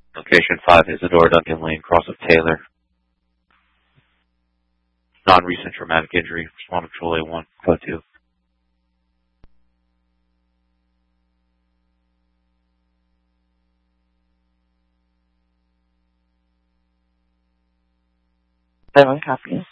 Location 5, Isadora Duncan Lane, cross of Taylor. Non-recent traumatic injury. Respond to Patrol A1, code 2. Seven, copy.